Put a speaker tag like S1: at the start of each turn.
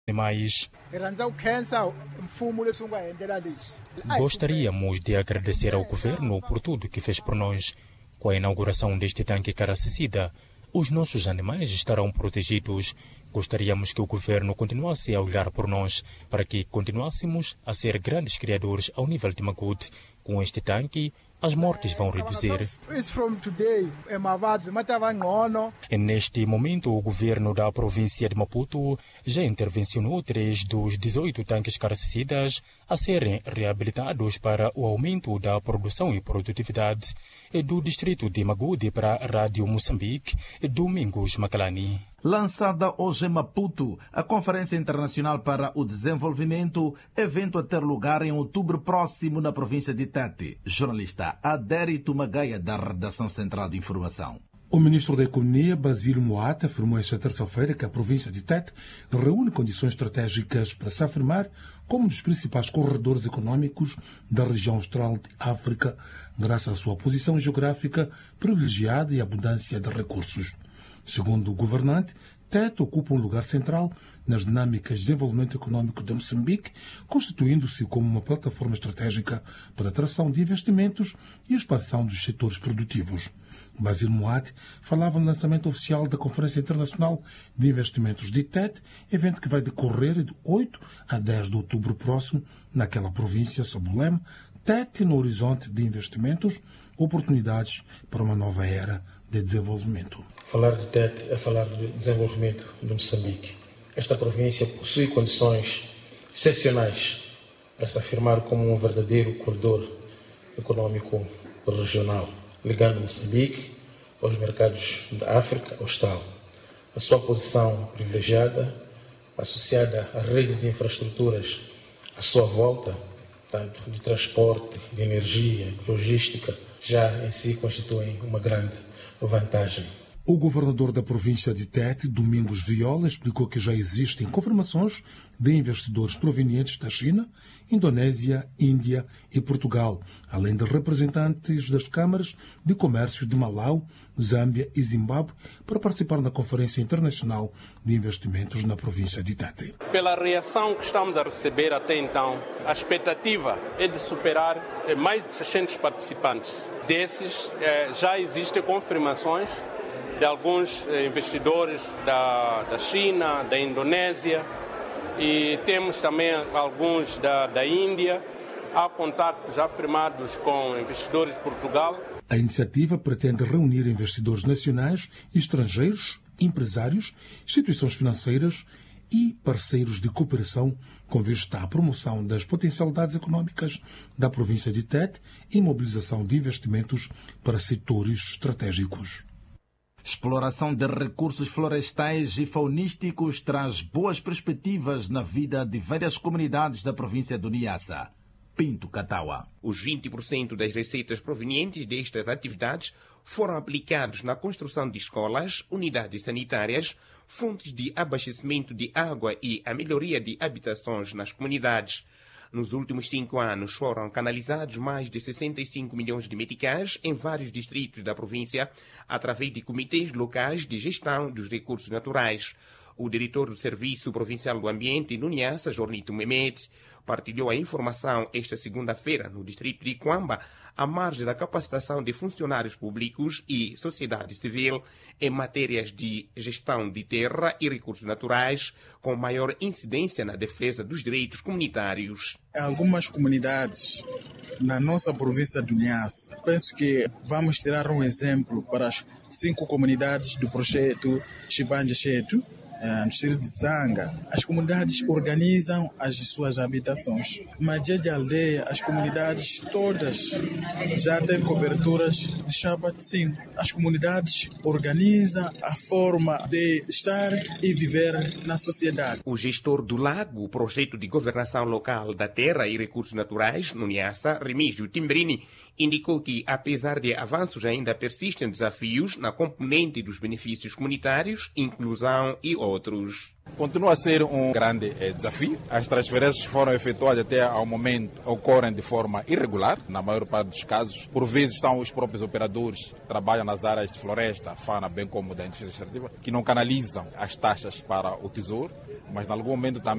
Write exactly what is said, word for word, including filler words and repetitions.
S1: animais. Gostaríamos de agradecer ao governo por tudo que fez por nós. Com a inauguração deste tanque caracicida, os nossos animais estarão protegidos. Gostaríamos que o governo continuasse a olhar por nós para que continuássemos a ser grandes criadores ao nível de Magude. Com este tanque, as mortes vão reduzir. Neste momento, o governo da província de Maputo já intervencionou três dos dezoito tanques caracicidas a serem reabilitados para o aumento da produção e produtividade. Do distrito de Magude para a Rádio Moçambique, Domingos Macalani.
S2: Lançada hoje em Maputo, a Conferência Internacional para o Desenvolvimento, evento a ter lugar em outubro próximo na província de Tete. Jornalista Adérito Magaia, da Redação Central de Informação.
S3: O ministro da Economia, Basílio Moata, afirmou esta terça-feira que a província de Tete reúne condições estratégicas para se afirmar como um dos principais corredores econômicos da região austral de África, graças à sua posição geográfica privilegiada e abundância de recursos. Segundo o governante, Tete ocupa um lugar central nas dinâmicas de desenvolvimento econômico de Moçambique, constituindo-se como uma plataforma estratégica para a atração de investimentos e expansão dos setores produtivos. Basílio Moate falava no lançamento oficial da Conferência Internacional de Investimentos de Tete, evento que vai decorrer de oito a dez de outubro próximo naquela província, sob o lema Tete no horizonte de investimentos, oportunidades para uma nova era de desenvolvimento.
S4: Falar de Tete é falar de desenvolvimento de Moçambique. Esta província possui condições excepcionais para se afirmar como um verdadeiro corredor econômico regional, ligando Moçambique aos mercados da África Austral. A sua posição privilegiada, associada à rede de infraestruturas à sua volta, tanto de transporte, de energia, de logística, já em si constituem uma grande vantagem.
S3: O governador da província de Tete, Domingos Viola, explicou que já existem confirmações de investidores provenientes da China, Indonésia, Índia e Portugal, além de representantes das câmaras de comércio de Malau, Zâmbia e Zimbábue, para participar na Conferência Internacional de Investimentos na província de Tete.
S5: Pela reação que estamos a receber até então, a expectativa é de superar mais de seiscentos participantes. Desses, já existem confirmações de alguns investidores da, da China, da Indonésia, e temos também alguns da, da Índia. Há contatos já firmados com investidores de Portugal.
S3: A iniciativa pretende reunir investidores nacionais e estrangeiros, empresários, instituições financeiras e parceiros de cooperação com vista à promoção das potencialidades econômicas da província de Tete e mobilização de investimentos para setores estratégicos.
S2: Exploração de recursos florestais e faunísticos traz boas perspectivas na vida de várias comunidades da província do Niassa. Pinto Catawa.
S6: Os vinte por cento das receitas provenientes destas atividades foram aplicados na construção de escolas, unidades sanitárias, fontes de abastecimento de água e a melhoria de habitações nas comunidades. Nos últimos cinco anos foram canalizados mais de sessenta e cinco milhões de meticais em vários distritos da província, através de comitês locais de gestão dos recursos naturais. O diretor do Serviço Provincial do Ambiente, no Niassa, Jornito Mehmet, partilhou a informação esta segunda-feira no distrito de Quamba, à margem da capacitação de funcionários públicos e sociedade civil em matérias de gestão de terra e recursos naturais, com maior incidência na defesa dos direitos comunitários.
S7: Algumas comunidades na nossa província do Niassa, penso que vamos tirar um exemplo para as cinco comunidades do projeto Chibanja Cheto, no distrito de Zanga. As comunidades organizam as suas habitações. Mas de aldeia, as comunidades todas já têm coberturas de Chapa cinco. As comunidades organizam a forma de estar e viver na sociedade.
S6: O gestor do Lago, projeto de governação local da terra e recursos naturais, no Niassa, Remígio Timbrini, indicou que, apesar de avanços, ainda persistem desafios na componente dos benefícios comunitários, inclusão e outros.
S8: Continua a ser um grande eh, desafio. As transferências que foram efetuadas até ao momento ocorrem de forma irregular, na maior parte dos casos. Por vezes são os próprios operadores que trabalham nas áreas de floresta, fauna, bem como da indústria extrativa, que não canalizam as taxas para o Tesouro, mas em algum momento também